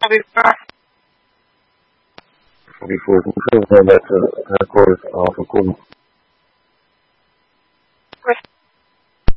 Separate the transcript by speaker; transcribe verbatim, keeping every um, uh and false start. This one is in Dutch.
Speaker 1: die vraag?
Speaker 2: Sorry voor het hoeveelheid dat het akkoord al voorkomt.